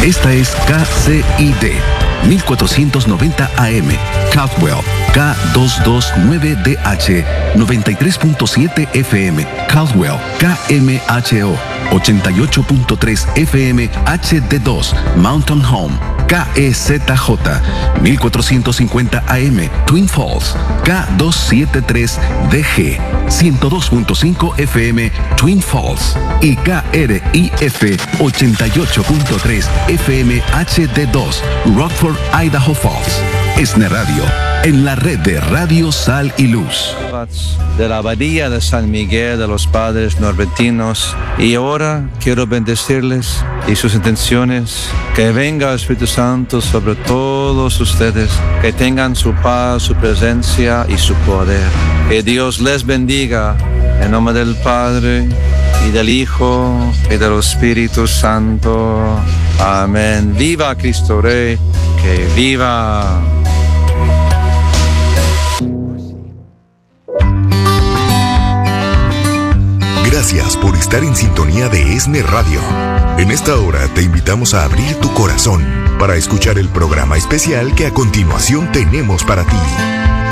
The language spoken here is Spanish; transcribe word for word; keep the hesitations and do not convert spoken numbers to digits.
Esta es K C I D mil cuatrocientos noventa A M, Caldwell, K doscientos veintinueve D H, noventa y tres punto siete F M, Caldwell, K M H O, ochenta y ocho punto tres F M H D dos, Mountain Home, K E Z J, mil cuatrocientos cincuenta A M, Twin Falls, K doscientos setenta y tres D G, ciento dos punto cinco F M, Twin Falls, y K R I F ochenta y ocho punto tres F M H D dos, Rockford, Idaho Falls. ESNE Radio, en la red de Radio Sal y Luz. De la Abadía de San Miguel de los Padres Norbertinos, y ahora quiero bendecirles y sus intenciones, que venga el Espíritu Santo sobre todos ustedes, que tengan su paz, su presencia y su poder. Que Dios les bendiga en nombre del Padre y del Hijo y del Espíritu Santo. Amén. Viva Cristo Rey, que viva. Gracias por estar en sintonía de ESNE Radio. En esta hora te invitamos a abrir tu corazón para escuchar el programa especial que a continuación tenemos para ti.